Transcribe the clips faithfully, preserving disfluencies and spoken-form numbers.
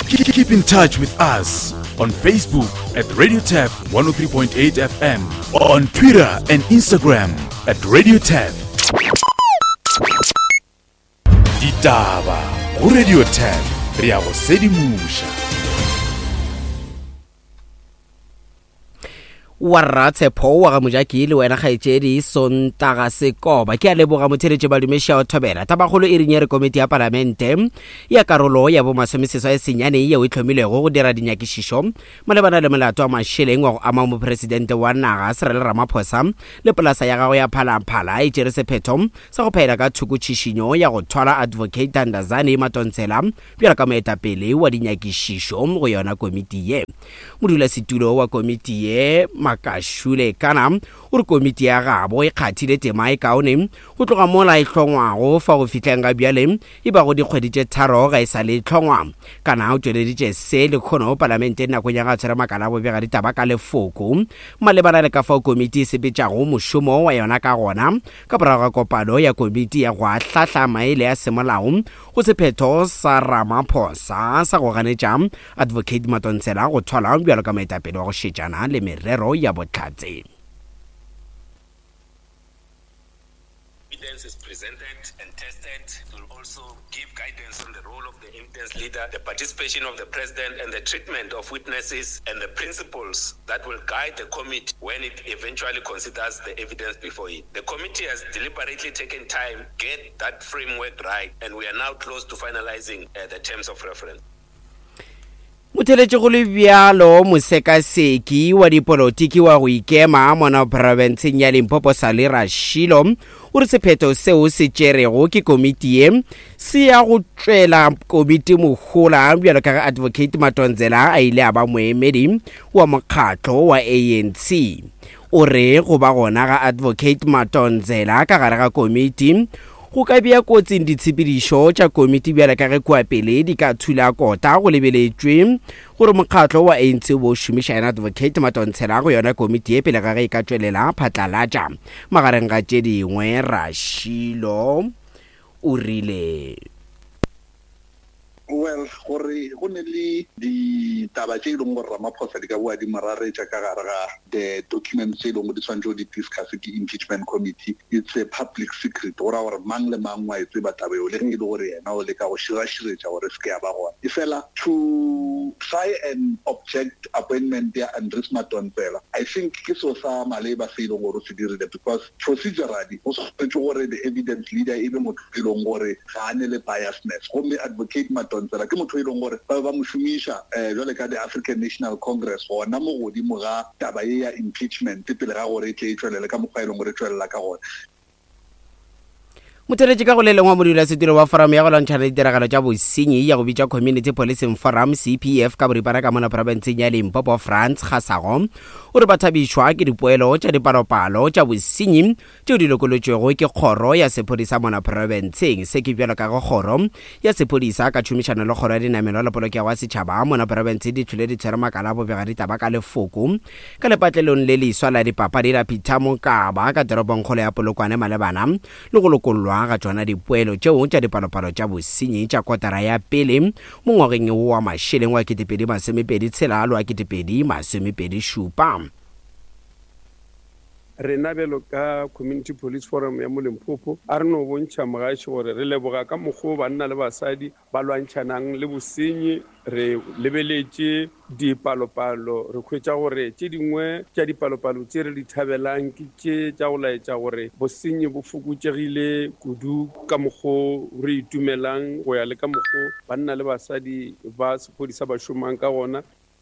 Keep in touch with us on Facebook at Radio T A F one oh three point eight F M, on Twitter and Instagram at Radio T A F. Ditaba go Radio T A F, re a go sedimusha. Warra Tshepo wa ga Mojaki le wena gaetsedi Sontaga Sekoba ke a leboga motheletše Badumešia o thobela tabagolo e rinyere komiti ya parlamente ya karolo ya bo masomeseswa e senyane ye o itlhomilego go dira dinyakišišo malebana le molato wa mašeleng wa go ama mopresidente wa naga Cyril Ramaphosa le polasa ya gago ya phalaphala e tšere sephetho sa go phaela ka thukotšišinyo ya go thwala advocate Ndazani Matontsela bjalo ka moetapele wa dinyakišišo go yona komiti ye. Modulasetulo wa komiti ye Makashule Kana uri komiti ya gabo e kgathile tema e kaone go tloga mola e hlongwago fa go fitleng ga bjale e ba go dikgwedi tše tharo ga e sa le hlongwa kana o tšweleditše se le kgono parlamente nakong ya ga tshwere makala bo bega ditaba ka lefoko malebana le ka fao komiti e sepetšago mošomo wa yona ka gona ka morago ga kopano ya komiti ya go ahlahla maele ya semolao go sephetho sa Ramaphosa sa go ganetša advocate Matontsela go thwala bjalo ka moetapele wa go šetšana le merero ya botlhatse. Evidence is presented and tested. It will also give guidance on the role of the evidence leader, the participation of the president, and the treatment of witnesses, and the principles that will guide the committee when it eventually considers the evidence before it. The committee has deliberately taken time to get that framework right, and we are now close to finalizing uh, the terms of reference. Motheletše go le bjalo mosekaseki wa dipolotiki wa go ikema mona provinceng ya Limpopo Salira Shilo o re sephetho seo se tšerego ke komiti ye se ya go tšwela komiti mogola bjalo ka advocate Matontsela a ile a ba moemedi wa mokgatlo wa A N C. O re go ba gona ga advocate Matontsela ka gare ga komiti go ka bia kotsing ditshepedišo tša komiti bjala ka ge kua pele di ka thula kota go lebeletšwe gore mokgatlo wa A N C bo šomišana advocate Matontsela go yona komiti ye pele ga ge e ka tšwelela phatlalatša magareng ga tše dingwe. Rashilo o rile well gore go ne le di taba tše e leng gore Ramaphosa di ka boa di mararetša ka gare ga the documents tše e leng go di tshwantšo di discuss ke impeachment committee. It's a public secret gora gore mang le mang wa e tseba taba eo le ge e le gore yena o le ka go širaširetša gore se ke ya ba gona e fela to try and object appointment ya Andries Matontsela. I think ke so sa maleba se e leng gore se dirile because procedurally go tshwanetse gore the evidence leader e be motho e leng gore ga a ne le biasness gomme advocate Matontsela ke motho e leng gore ba ba mo šomiša eh jwale ka the African National Congress gona mo godimo ga taba e ya impeachment pele ga gore e tle e tšwelele ka mokgwa e leng gore e tšwelela ka gona. Motheletše ka go le lengwa modulasetulo wa forum ya go lwantšhana ditiragalo tša bosenyi ya go bitša Community Policing Forum C P F ka boripana ka mona provinceng ya Limpopo France Kgasago o re ba thabišwa ke dipoelo tša dipalopalo tša bosenyi tšeo di lokolotšwego ke kgoro ya sephodisa mona provinceng se ke bjalo ka go kgoro ya sephodisa ka tšhomišano le kgoro ya dinamelo le polokego ya setšhaba mona province di tlhole di tshwere makala a bobega ditaba ka lefoko ka lepatlelong le leiswa la dipapadi la Peter Mokaba ka teropongkgolo ya Polokwane malebana le go lokololwa ga tsona dipoelo tšeo tša dipalopalo tša bosenyi tša kotara ya pele mo ngwageng wa mašeleng wa ketepedi masomepedi tshela lo wa ketepedi masomepedi šupa. Rena belo ka Community Police Forum ya mo Limpopo a re no bontšha mogaši gore re leboga ka mokgwa banna le basadi ba lwantšhanang le bosenyi re lebeletše dipalopalo re khwetša gore tše dingwe tša dipalopalo tše re di thabelang ke tše tša go laetša gore bosenyi bo fokotšegile kudu ka mokgwa re itumelang go ya le ka mokgwa banna le basadi ba sephodisa ba šomang ka gona.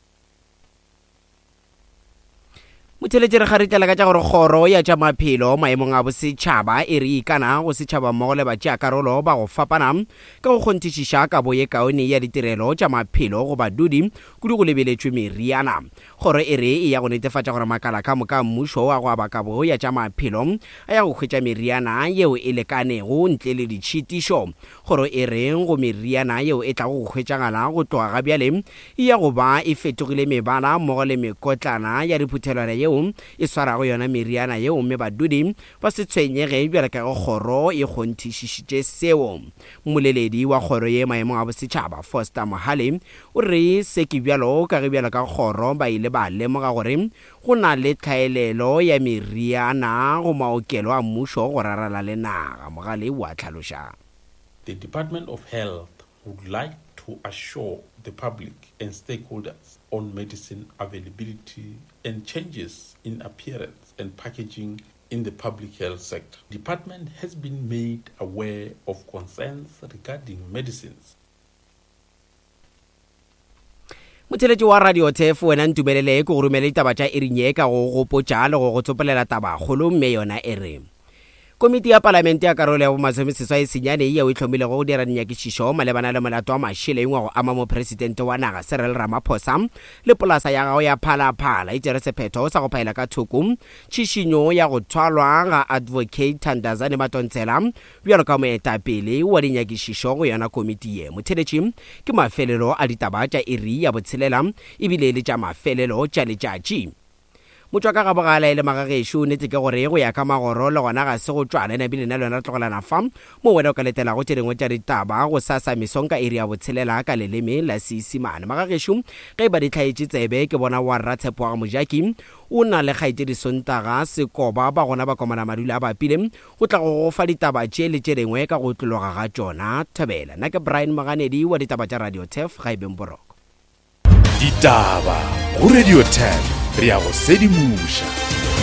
Motheletše re kgaretlela ka tša gore kgoro ya tša maphelo maemong a bosetšhaba e re ikana go setšhaba mmogo le batšeakarolo ba go fapana ka go kgonthišiša kabo ye kaone ya ditirelo tša maphelo go badudi kudu go lebeletšwe meriana. Kgoro e re e ya go netefatša gore makala ka moka mmušo a go aba kabo ya tša maphelo a ya go hwetša meriana yeo e lekanego ntle le ditšhitišo. Kgoro e reng go meriana yeo e tla go hwetšagala go tloga ga bjale e ya go ba e fetogile mebala mmogo le mekotlana ya diphuthelwana yeo e swarago yona meriana yeo mme badudi ba se tshwenyege bjale ka kgoro e kgonthišišitše seo. Moleledi wa kgoro ye maemo a bosetšhaba Foster Mohale o re se ke bjalo ka ge bjalo ka kgoro ba ile ba lemoga gore go na le tlhaelelo ya meriana go maokelo a mmušo go rarala le naga. Mogale wa tlhaloša. The Department of Health would like to assure the public and stakeholders on medicine availability and changes in appearance and packaging in the public health sector. The department has been made aware of concerns regarding medicines. Motheletši wa Radio Tef wena ntumelele ko go rumela ditaba tša erinye ka go gopotša le go go tsopelela taba kgolo mme yona e re Komiti ya Palamente ya karolo ya bomasomeseswa e senyane yeo e tlhomile go dira dinyakišišo malebana le molato wa mašeleng wa go ama mopresidente wa naga Cyril Ramaphosa le polasa ya gago ya Phalaphala e tšere sephetho sa go phaela ka thoko tšhišinyo ya go tshwalwa ga Advocate Thandazani Matontsela bjalo ka moetapele wa dinyakišišo go yona komiti ye. Motheletši ke mafelelo a ditaba tša iri ya botshelela ebile le tša mafelelo tša letšatši. Motswaka ga bogala ile magagešo nete ke gore go ya ka magoro le gona ga se go tšwana na bile na lona tlogelana fa mo wena o ka letela go tšerengwe tša ditaba go sasa mesong ka iri ya botshelela ka leleme la Seesimane. Magagešo ge ba di tlhaetše tsebe ke bona wa Ratshepo ga Mojaki o na le kgaetše di Sontaga Sekoba ba gona ba komana madula a bapile go tla go fa ditaba tše le tšerengwe ka go tloga ga tšona Thobela. Nna ke Brian Maganedi wa ditaba tša Radio Tef ga Ibeng Boroko. Ditaba go Radio Tef re a go sedimuša.